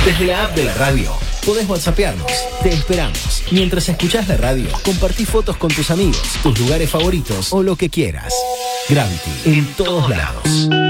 Desde la app de la radio, podés whatsappearnos. Te esperamos. Mientras escuchás la radio, compartí fotos con tus amigos, tus lugares favoritos o lo que quieras. Gravity, en todos lados.